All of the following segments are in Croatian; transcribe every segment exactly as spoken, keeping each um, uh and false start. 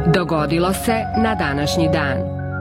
Dogodilo se na današnji dan.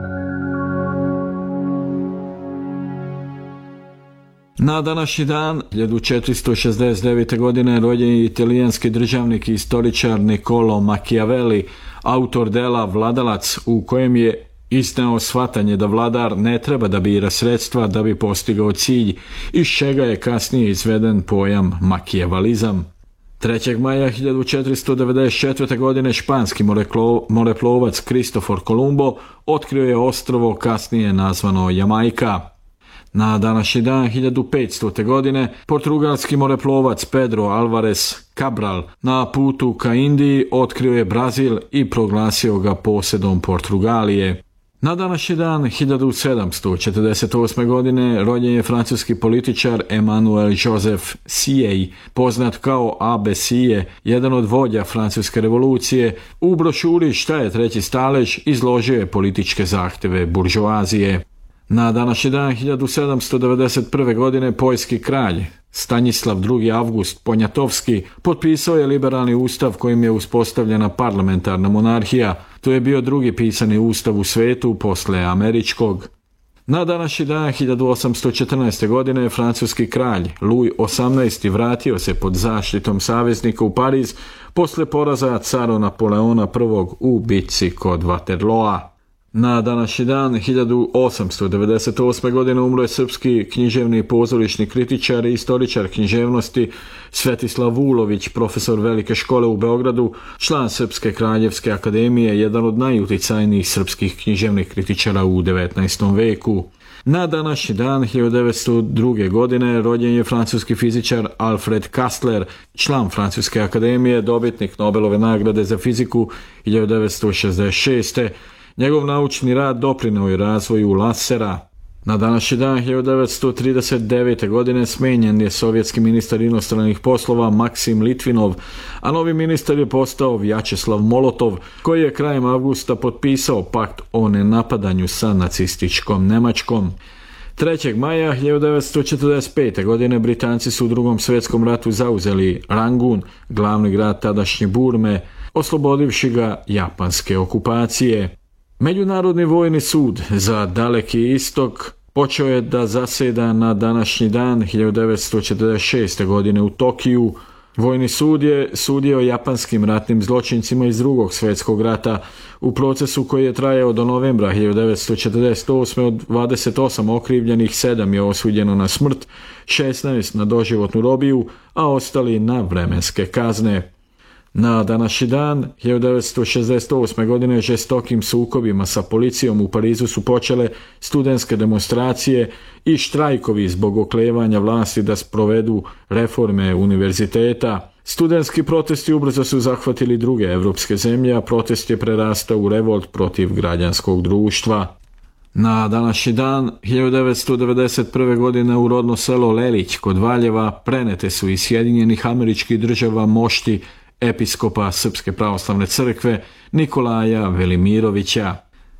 Na današnji dan, hiljadu četiristo šezdeset devete. godine, rođen je italijanski državnik i istoričar Niccolo Machiavelli, autor dela Vladalac, u kojem je izneo shvatanje da vladar ne treba da bira sredstva da bi postigao cilj, iz čega je kasnije izveden pojam makijavalizam. trećeg maja hiljadu četiristo devedeset četvrte. godine španski moreplovac Kristofor Kolumbo otkrio je ostrvo kasnije nazvano Jamajka. Na današnji dan hiljadu petstote. godine portugalski moreplovac Pedro Alvarez Cabral na putu ka Indiji otkrio je Brazil i proglasio ga posedom Portugalije. Na današnji dan hiljadu sedamsto četrdeset osme. godine rođen je francuski političar Emmanuel Joseph Siey, poznat kao A B Siey, jedan od vođa francuske revolucije. U brošuri Šta je treći stalež izložio je političke zahtjeve buržoazije. Na današnji dan hiljadu sedamsto devedeset prve. godine poljski kralj Stanislav drugi. Avgust Poniatowski potpisao je liberalni ustav kojim je uspostavljena parlamentarna monarhija. To je bio drugi pisani ustav u svetu posle američkog. Na današnji dan hiljadu osamsto četrnaeste. godine francuski kralj Louis osamnaesti. vratio se pod zaštitom saveznika u Pariz posle poraza cara Napoleona prvog. u bitci kod Waterloa. Na današnji dan hiljadu osamsto devedeset osme. godine umro je srpski književni pozorišni kritičar i istoričar književnosti Svetislav Vulović, profesor Velike škole u Beogradu, član Srpske kraljevske akademije, jedan od najuticajnijih srpskih književnih kritičara u devetnaestom. veku. Na današnji dan hiljadu devetsto druge. godine rođen je francuski fizičar Alfred Kastler, član Francuske akademije, dobitnik Nobelove nagrade za fiziku hiljadu devetsto šezdeset šeste. Njegov naučni rad doprineo je razvoju lasera. Na današnji dan hiljadu devetsto trideset devete. godine smenjen je sovjetski ministar inostranih poslova Maksim Litvinov, a novi ministar je postao Vjačeslav Molotov, koji je krajem avgusta potpisao pakt o nenapadanju sa nacističkom Nemačkom. trećeg maja hiljadu devetsto četrdeset pete. godine Britanci su u drugom svjetskom ratu zauzeli Rangun, glavni grad tadašnje Burme, oslobodivši ga japanske okupacije. Međunarodni vojni sud za Daleki istok počeo je da zaseda na današnji dan hiljadu devetsto četrdeset šeste. godine u Tokiju. Vojni sud je sudio japanskim ratnim zločincima iz drugog svjetskog rata u procesu koji je trajao do novembra hiljadu devetsto četrdeset osme. Od dvadeset osam okrivljenih, sedam je osuđeno na smrt, šesnaest na doživotnu robiju, a ostali na vremenske kazne. Na današnji dan hiljadu devetsto šezdeset osme. godine žestokim sukobima sa policijom u Parizu su počele studentske demonstracije i štrajkovi zbog oklevanja vlasti da sprovedu reforme univerziteta. Studentski protesti ubrzo su zahvatili druge evropske zemlje, a protest je prerastao u revolt protiv građanskog društva. Na današnji dan hiljadu devetsto devedeset prve. godine u rodno selo Lelić kod Valjeva prenete su iz Sjedinjenih Američkih Država mošti episkopa Srpske pravoslavne crkve Nikolaja Velimirovića.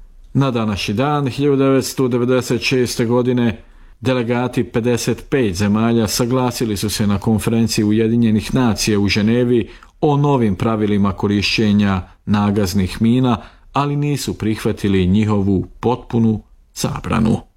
Na današnji dan hiljadu devetsto devedeset šeste. godine delegati pedeset pet zemalja saglasili su se na konferenciji Ujedinjenih nacija u Ženevi o novim pravilima korišćenja nagaznih mina, ali nisu prihvatili njihovu potpunu zabranu.